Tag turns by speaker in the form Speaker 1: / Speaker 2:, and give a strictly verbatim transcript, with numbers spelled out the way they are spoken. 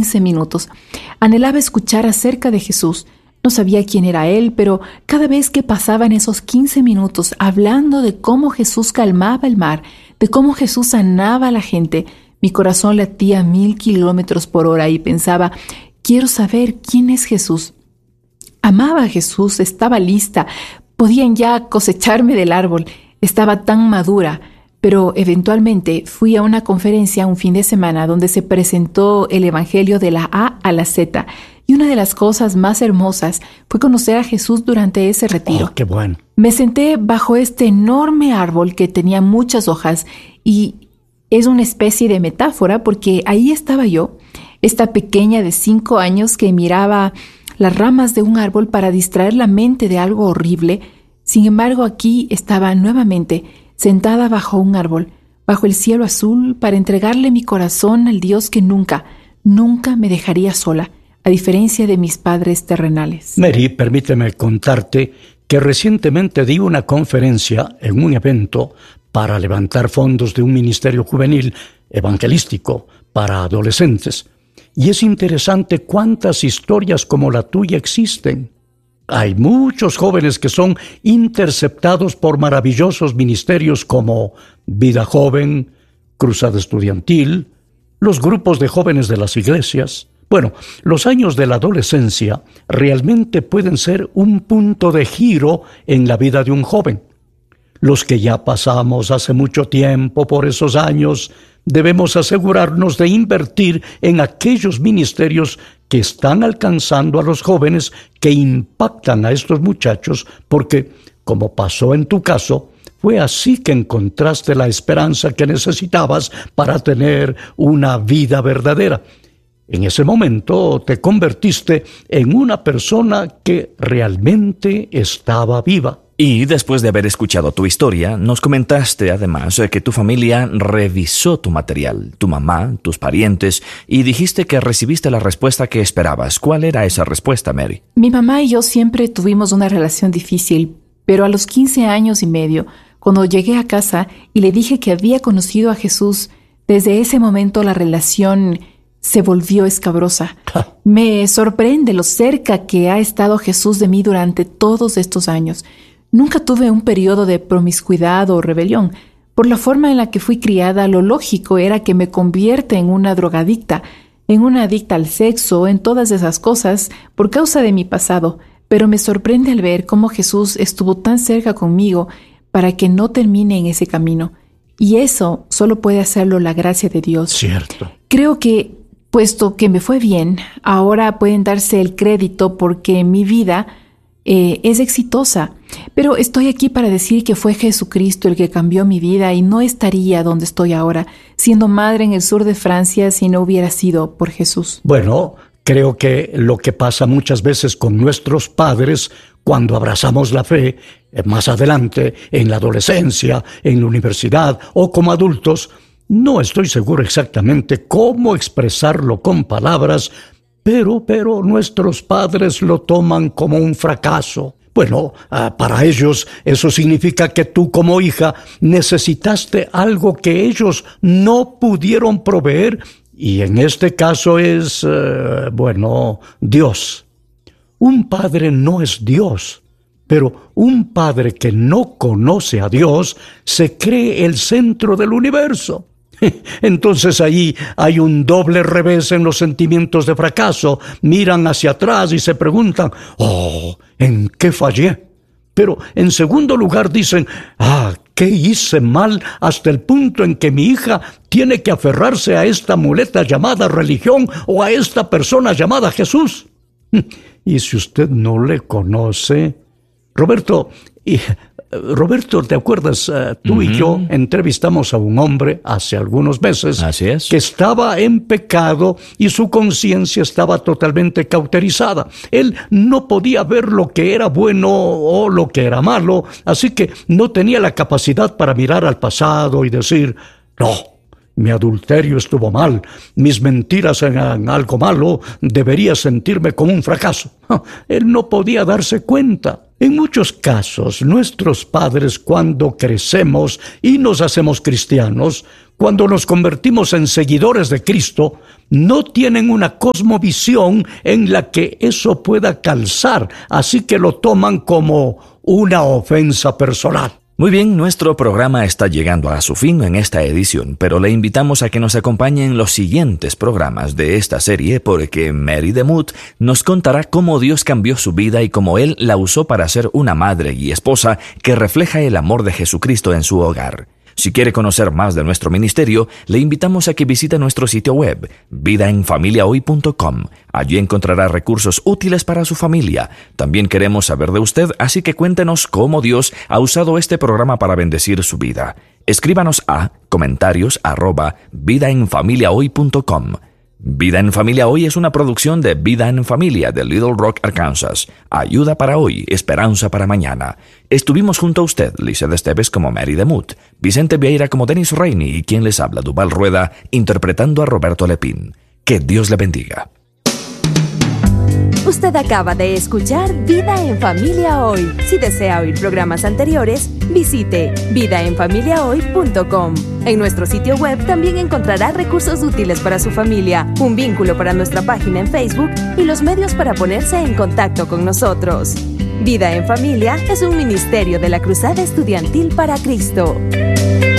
Speaker 1: quince minutos. Anhelaba escuchar acerca de Jesús. No sabía quién era Él, pero cada vez que pasaban esos quince minutos hablando de cómo Jesús calmaba el mar, de cómo Jesús sanaba a la gente, mi corazón latía a mil kilómetros por hora y pensaba, quiero saber quién es Jesús. Amaba a Jesús, estaba lista, podían ya cosecharme del árbol, estaba tan madura, pero eventualmente fui a una conferencia un fin de semana donde se presentó el Evangelio de la A a la Z, y una de las cosas más hermosas fue conocer a Jesús durante ese retiro.
Speaker 2: Oh, qué bueno.
Speaker 1: Me senté bajo este enorme árbol que tenía muchas hojas y es una especie de metáfora porque ahí estaba yo, esta pequeña de cinco años que miraba las ramas de un árbol para distraer la mente de algo horrible. Sin embargo, aquí estaba nuevamente sentada bajo un árbol, bajo el cielo azul, para entregarle mi corazón al Dios que nunca, nunca me dejaría sola, a diferencia de mis padres terrenales.
Speaker 2: Mary, permíteme contarte que recientemente di una conferencia en un evento para levantar fondos de un ministerio juvenil evangelístico para adolescentes. Y es interesante cuántas historias como la tuya existen. Hay muchos jóvenes que son interceptados por maravillosos ministerios como Vida Joven, Cruzada Estudiantil, los grupos de jóvenes de las iglesias. Bueno, los años de la adolescencia realmente pueden ser un punto de giro en la vida de un joven. Los que ya pasamos hace mucho tiempo por esos años, debemos asegurarnos de invertir en aquellos ministerios que están alcanzando a los jóvenes, que impactan a estos muchachos, porque, como pasó en tu caso, fue así que encontraste la esperanza que necesitabas para tener una vida verdadera. En ese momento te convertiste en una persona que realmente estaba viva.
Speaker 3: Y después de haber escuchado tu historia, nos comentaste además que tu familia revisó tu material, tu mamá, tus parientes, y dijiste que recibiste la respuesta que esperabas. ¿Cuál era esa respuesta, Mary?
Speaker 1: Mi mamá y yo siempre tuvimos una relación difícil, pero a los quince años y medio, cuando llegué a casa y le dije que había conocido a Jesús, desde ese momento la relación se volvió escabrosa. Me sorprende lo cerca que ha estado Jesús de mí durante todos estos años. Nunca tuve un periodo de promiscuidad o rebelión. Por la forma en la que fui criada, lo lógico era que me convierta en una drogadicta, en una adicta al sexo, en todas esas cosas, por causa de mi pasado. Pero me sorprende al ver cómo Jesús estuvo tan cerca conmigo para que no termine en ese camino. Y eso solo puede hacerlo la gracia de Dios.
Speaker 2: Cierto.
Speaker 1: Creo que, puesto que me fue bien, ahora pueden darse el crédito porque mi vida Eh, es exitosa, pero estoy aquí para decir que fue Jesucristo el que cambió mi vida y no estaría donde estoy ahora, siendo madre en el sur de Francia, si no hubiera sido por Jesús.
Speaker 2: Bueno, creo que lo que pasa muchas veces con nuestros padres cuando abrazamos la fe, eh, más adelante, en la adolescencia, en la universidad o como adultos, no estoy seguro exactamente cómo expresarlo con palabras, Pero, pero nuestros padres lo toman como un fracaso. Bueno, uh, para ellos eso significa que tú como hija necesitaste algo que ellos no pudieron proveer, y en este caso es, uh, bueno, Dios. Un padre no es Dios, pero un padre que no conoce a Dios se cree el centro del universo. Entonces ahí hay un doble revés en los sentimientos de fracaso. Miran hacia atrás y se preguntan, oh, ¿en qué fallé? Pero en segundo lugar dicen, ah, ¿qué hice mal hasta el punto en que mi hija tiene que aferrarse a esta muleta llamada religión o a esta persona llamada Jesús? Y si usted no le conoce, Roberto, y Roberto, ¿te acuerdas? Uh, tú uh-huh. y yo entrevistamos a un hombre hace algunos meses.
Speaker 3: Así es.
Speaker 2: Que estaba en pecado y su conciencia estaba totalmente cauterizada. Él no podía ver lo que era bueno o lo que era malo, así que no tenía la capacidad para mirar al pasado y decir, no, mi adulterio estuvo mal, mis mentiras eran algo malo, debería sentirme como un fracaso. Él no podía darse cuenta. En muchos casos, nuestros padres, cuando crecemos y nos hacemos cristianos, cuando nos convertimos en seguidores de Cristo, no tienen una cosmovisión en la que eso pueda calzar, así que lo toman como una ofensa personal.
Speaker 3: Muy bien, nuestro programa está llegando a su fin en esta edición, pero le invitamos a que nos acompañe en los siguientes programas de esta serie porque Mary DeMuth nos contará cómo Dios cambió su vida y cómo Él la usó para ser una madre y esposa que refleja el amor de Jesucristo en su hogar. Si quiere conocer más de nuestro ministerio, le invitamos a que visite nuestro sitio web, vida en familia hoy punto com. Allí encontrará recursos útiles para su familia. También queremos saber de usted, así que cuéntenos cómo Dios ha usado este programa para bendecir su vida. Escríbanos a comentarios arroba vida en familia hoy punto com. Vida en Familia Hoy es una producción de Vida en Familia de Little Rock, Arkansas. Ayuda para hoy, esperanza para mañana. Estuvimos junto a usted, Lizeth Esteves como Mary DeMuth, Vicente Vieira como Dennis Rainey y quien les habla, Duval Rueda, interpretando a Roberto Lepín. Que Dios le bendiga.
Speaker 4: Usted acaba de escuchar Vida en Familia Hoy. Si desea oír programas anteriores, visite vida en familia hoy punto com. En nuestro sitio web también encontrará recursos útiles para su familia, un vínculo para nuestra página en Facebook y los medios para ponerse en contacto con nosotros. Vida en Familia es un ministerio de la Cruzada Estudiantil para Cristo.